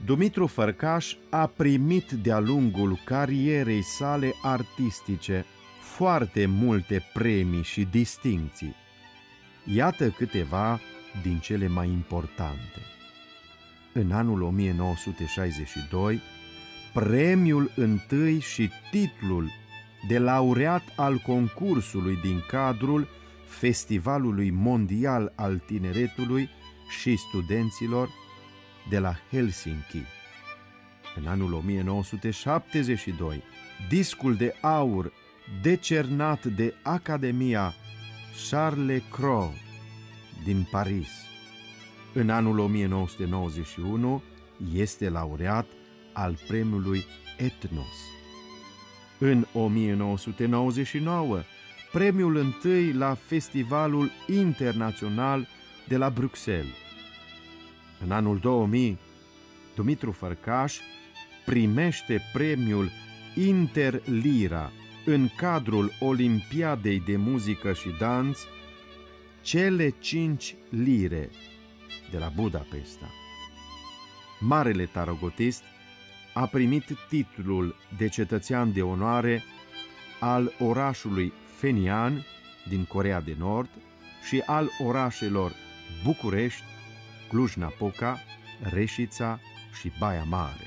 Dumitru Fărcaș a primit de-a lungul carierei sale artistice foarte multe premii și distincții. Iată câteva din cele mai importante. În anul 1962, premiul întâi și titlul de laureat al concursului din cadrul Festivalului Mondial al Tineretului și Studenților de la Helsinki. În anul 1972, discul de aur decernat de Academia Charles Cros din Paris. În anul 1991 este laureat al premiului Ethnos. În 1999, premiul întâi la Festivalul Internațional de la Bruxelles. În anul 2000, Dumitru Fărcaș primește premiul Interlira în cadrul Olimpiadei de Muzică și Dans Cele 5 lire de la Budapesta. Marele tarogotist a primit titlul de cetățean de onoare al orașului Phenian din Coreea de Nord și al orașelor București, Cluj-Napoca, Reșița și Baia Mare.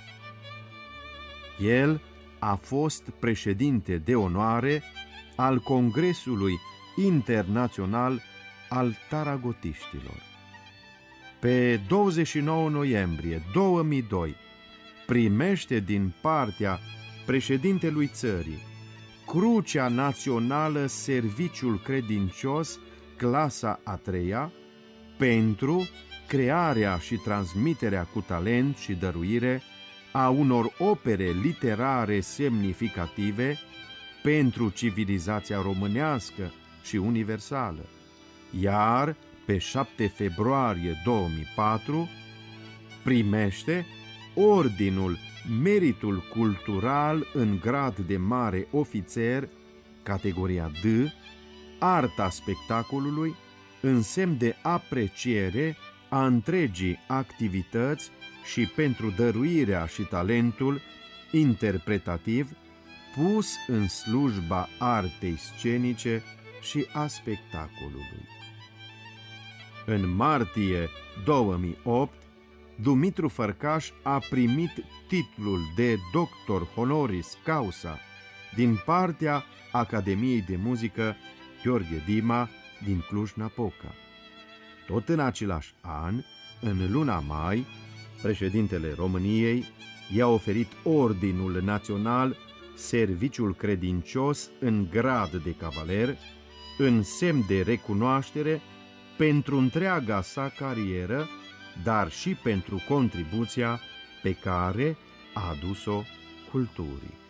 El a fost președinte de onoare al Congresului Internațional al Taragotiștilor. Pe 29 noiembrie 2002 primește din partea președintelui țării Crucea Națională Serviciul Credincios, clasa a 3-a, pentru crearea și transmiterea cu talent și dăruire a unor opere literare semnificative pentru civilizația românească și universală, iar pe 7 februarie 2004 primește Ordinul Meritul Cultural în grad de mare ofițer, categoria D, Arta spectacolului, în semn de apreciere a întregii activități și pentru dăruirea și talentul interpretativ pus în slujba artei scenice și a spectacolului. În martie 2008, Dumitru Fărcaș a primit titlul de doctor honoris causa din partea Academiei de Muzică Gheorghe Dima din Cluj-Napoca. Tot în același an, în luna mai, președintele României i-a oferit Ordinul Național Serviciul Credincios în grad de cavaler, în semn de recunoaștere pentru întreaga sa carieră, dar și pentru contribuția pe care a adus-o culturii.